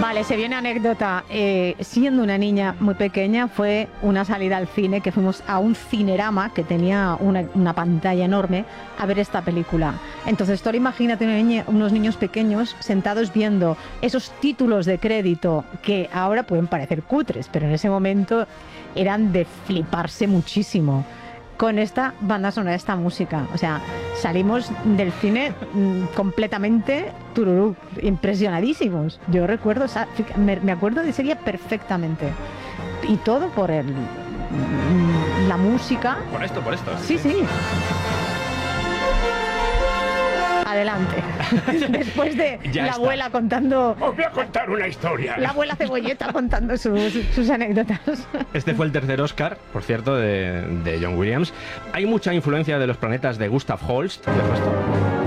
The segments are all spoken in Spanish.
Vale, se viene anécdota. Siendo una niña muy pequeña, fue una salida al cine que fuimos a un cinerama que tenía una pantalla enorme a ver esta película. Entonces, tú imagínate unos niños pequeños sentados viendo esos títulos de crédito que ahora pueden parecer cutres, pero en ese momento eran de fliparse muchísimo con esta banda sonora, esta música. O sea, salimos del cine completamente tururú, impresionadísimos. Yo recuerdo, me acuerdo de ese día perfectamente. Y todo por la música. Por esto. Sí. Adelante. Después de Ya la está. abuela contando... Os voy a contar una historia. La abuela Cebolleta contando sus anécdotas. Este fue el tercer Oscar, por cierto, de John Williams. Hay mucha influencia de Los planetas de Gustav Holst. ¿Qué es esto?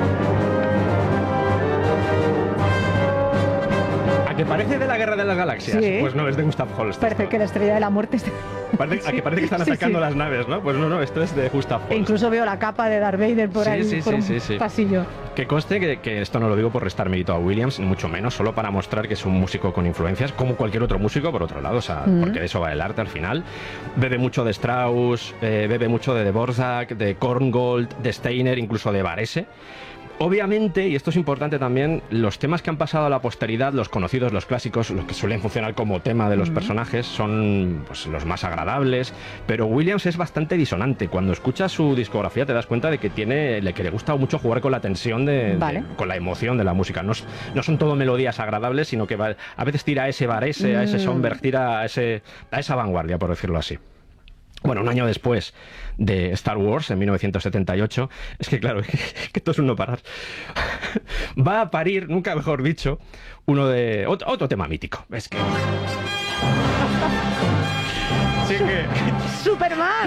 ¿A que parece de la Guerra de las Galaxias? Sí. Pues no, es de Gustav Holst. Parece que la estrella de la muerte está... ¿A que parece que están atacando las naves, no? Pues no, esto es de Gustav Holst. E incluso veo la capa de Darth Vader por ahí, por un pasillo. Que conste que esto no lo digo por restar mérito a Williams, ni mucho menos, solo para mostrar que es un músico con influencias, como cualquier otro músico, por otro lado, o sea, porque de eso va el arte al final. Bebe mucho de Strauss, bebe mucho de Dvorak, de Korngold, de Steiner, incluso de Varese. Obviamente, y esto es importante también, los temas que han pasado a la posteridad, los conocidos, los clásicos, los que suelen funcionar como tema de los personajes, son pues, los más agradables, pero Williams es bastante disonante. Cuando escuchas su discografía te das cuenta de que que le gusta mucho jugar con la tensión, con la emoción de la música. No son todo melodías agradables, sino que a veces tira a ese Varese, a ese Schoenberg, tira a esa vanguardia, por decirlo así. Bueno, un año después de Star Wars, en 1978, es que claro, que esto es un no parar, va a parir, nunca mejor dicho, otro tema mítico. Es que... Sí que... ¡Superman!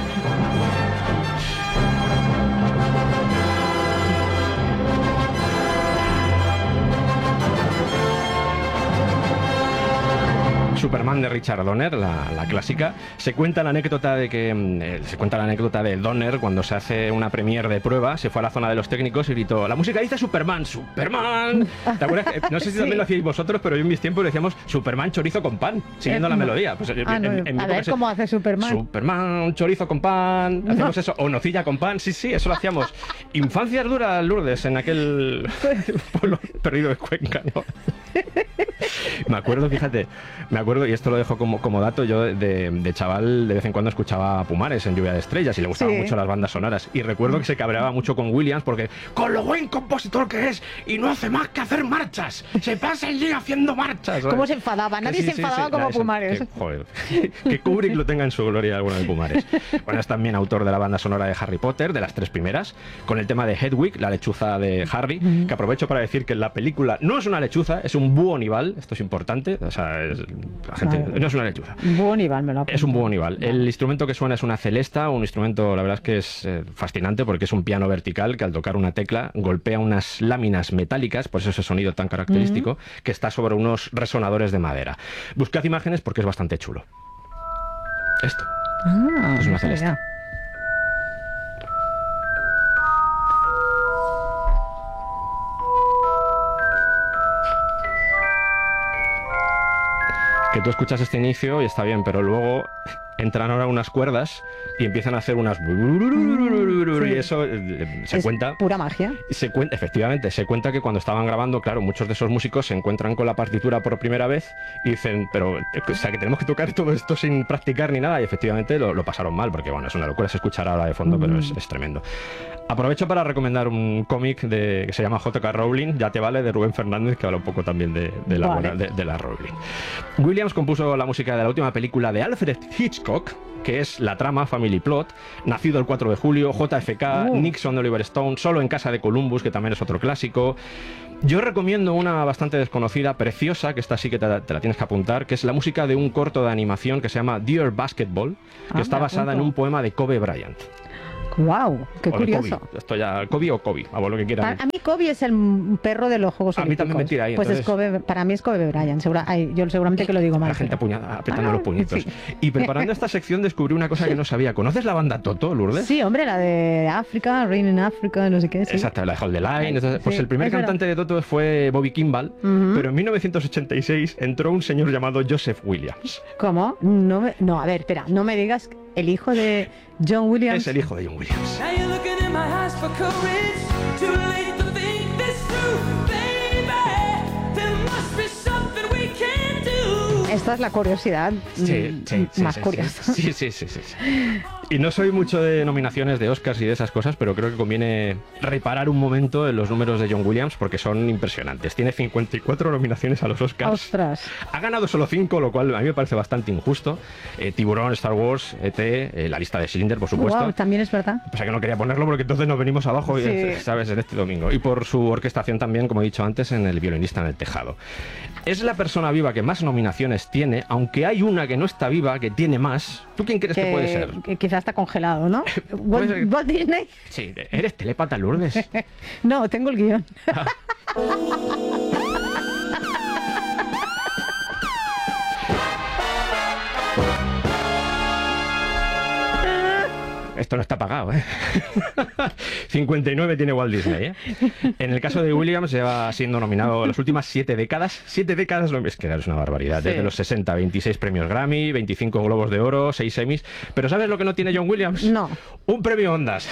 Superman de Richard Donner, la clásica. Se cuenta la anécdota de Donner cuando se hace una premiere de prueba, se fue a la zona de los técnicos y gritó: la música dice Superman, Superman. ¿Te acuerdas? No sé si también lo hacíais vosotros, pero yo en mis tiempos decíamos Superman chorizo con pan, siguiendo la melodía. Pues, a ver cómo hace Superman. Superman chorizo con pan, hacemos eso, o nocilla con pan, sí, eso lo hacíamos. Infancias duras, Lourdes, en aquel pueblo perdido de Cuenca, ¿no? Me acuerdo, y esto lo dejo como dato, yo de chaval de vez en cuando escuchaba a Pumares en Lluvia de Estrellas y le gustaban mucho las bandas sonoras, y recuerdo que se cabreaba mucho con Williams porque con lo buen compositor que es y no hace más que hacer marchas, se pasa el día haciendo marchas, ¿sabes? ¿Cómo se enfadaba? Nadie se enfadaba como Pumares. Que Kubrick lo tenga en su gloria alguno de Pumares. Bueno, es también autor de la banda sonora de Harry Potter, de las 3 primeras, con el tema de Hedwig, la lechuza de Harry, que aprovecho para decir que la película no es una lechuza, es un búho nival, esto es importante, o sea, la gente, no es una lechuza. Un búho nival, me lo apunto. Es un búho nival. El instrumento que suena es una celesta, un instrumento, la verdad es que es fascinante porque es un piano vertical que al tocar una tecla golpea unas láminas metálicas, por eso ese sonido tan característico, que está sobre unos resonadores de madera. Buscad imágenes porque es bastante chulo. Esto es una celesta. Que tú escuchas este inicio y está bien, pero luego entran ahora unas cuerdas y empiezan a hacer unas... Y eso se cuenta... pura magia. Efectivamente, se cuenta que cuando estaban grabando, claro, muchos de esos músicos se encuentran con la partitura por primera vez y dicen, pero, o sea, que tenemos que tocar todo esto sin practicar ni nada, y efectivamente lo pasaron mal, porque bueno, es una locura, se escuchará ahora de fondo, pero es tremendo. Aprovecho para recomendar un cómic que se llama J.K. Rowling, Ya te vale, de Rubén Fernández, que habla un poco también de la Rowling. Williams compuso la música de la última película de Alfred Hitchcock, que es La trama, Family Plot, Nacido el 4 de julio, JFK, Nixon de Oliver Stone, Solo en casa de Columbus, que también es otro clásico. Yo recomiendo una bastante desconocida, preciosa, que esta sí que te la tienes que apuntar, que es la música de un corto de animación que se llama Dear Basketball, que está basada en un poema de Kobe Bryant. ¡Wow! ¡Qué O de curioso! Kobe. Esto ya, Kobe o Kobe, a vos lo que quieran. A mí Kobe es el perro de los Juegos A mí Olímpicos. también me tira ahí, Pues entonces... es Kobe, para mí es Kobe Bryant. Yo seguramente que lo digo mal. La gente apretando los puñitos. Sí. Y preparando esta sección descubrí una cosa que no sabía. ¿Conoces la banda Toto, Lourdes? Sí, hombre, la de África, Rain in Africa, no sé qué. Sí. Exacto, la de Hold the Line. Entonces, pues Sí, el primer es verdad. cantante de Toto fue Bobby Kimball, pero en 1986 entró un señor llamado Joseph Williams. ¿Cómo? No, a ver, espera, no me digas el hijo de John Williams. Es el hijo de John Williams. Now you're looking in my eyes for courage. Too late to think this through, baby. There must be something we can do. Esta es la curiosidad más curiosa. Sí. Y no soy mucho de nominaciones de Oscars y de esas cosas, pero creo que conviene reparar un momento en los números de John Williams porque son impresionantes. Tiene 54 nominaciones a los Oscars. ¡Ostras! Ha ganado solo 5, lo cual a mí me parece bastante injusto. Tiburón, Star Wars, E.T., la lista de Schindler, por supuesto. Wow, también es verdad. O sea que no quería ponerlo porque entonces nos venimos abajo, Sí. ¿sabes? En este domingo. Y por su orquestación también, como he dicho antes, en El violinista en el tejado. Es la persona viva que más nominaciones tiene, aunque hay una que no está viva, que tiene más. ¿Tú quién crees que puede ser? Que quizás está congelado, ¿no? Puede ser. Walt Disney. Sí, ¿eres telépata, Lourdes? No, tengo el guión. Esto no está pagado, ¿eh? 59 tiene Walt Disney, ¿eh? En el caso de Williams lleva siendo nominado las últimas 7 décadas. 7 décadas, es que es una barbaridad. Sí. Desde los 60, 26 premios Grammy, 25 Globos de Oro, 6 Emmys. Pero ¿sabes lo que no tiene John Williams? No. Un premio Ondas.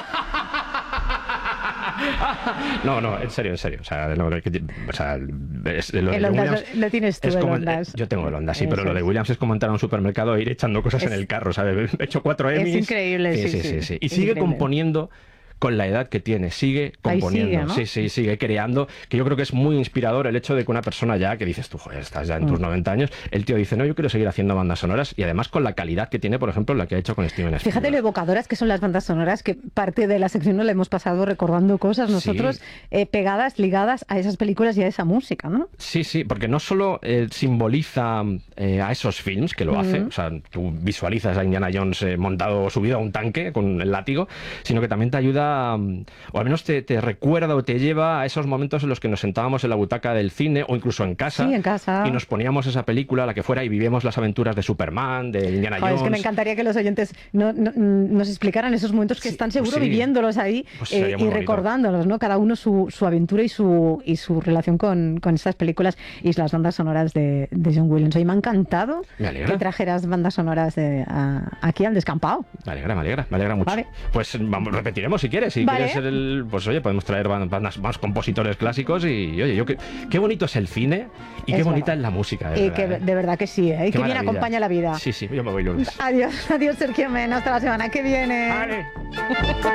No, en serio. O sea, lo de El John Ondas Williams lo tienes tú, es el como Ondas. yo tengo el Ondas, sí, pero Eso lo de es. Williams es como entrar a un supermercado e ir echando cosas en el carro, ¿sabes? He hecho 4 Es Emmys. increíble, sí. Y sigue Increíble. componiendo con la edad que tiene, sigue Ahí componiendo, sigue, ¿no? sí, sigue creando, que yo creo que es muy inspirador el hecho de que una persona ya, que dices tú, joder, estás ya en tus 90 años, el tío dice, no, yo quiero seguir haciendo bandas sonoras y además con la calidad que tiene, por ejemplo, la que ha hecho con Steven Spielberg. Fíjate lo evocadoras que son las bandas sonoras, que parte de la sección nos la hemos pasado recordando cosas nosotros pegadas, ligadas a esas películas y a esa música, ¿no? Sí, porque no solo simboliza a esos films, que lo hace, o sea, tú visualizas a Indiana Jones montado, subido a un tanque con el látigo, sino que también te ayuda, o al menos te recuerda o te lleva a esos momentos en los que nos sentábamos en la butaca del cine o incluso en casa, Sí, en casa. y nos poníamos esa película, la que fuera, y vivíamos las aventuras de Superman, de Indiana Joder, Jones. es que me encantaría que los oyentes nos explicaran esos momentos que Sí, están pues seguro sí. viviéndolos ahí Pues sería muy y bonito. recordándolos, ¿no? Cada uno su aventura y su relación con estas películas y las bandas sonoras de John Williams. Hoy me ha encantado Me alegra. que trajeras bandas sonoras aquí al descampado. Me alegra mucho. Vale. Pues vamos, repetiremos si quieres. Si Vale. quieres ser pues oye, podemos traer bandas más compositores clásicos y oye, qué bonito es el cine y qué Es bonita verdad. es la música. Y que de verdad que sí, ¿eh? Y Qué que bien maravilla. acompaña la vida. Sí, yo me voy, Lourdes. Adiós, Sergio Mena, hasta la semana que viene. Vale.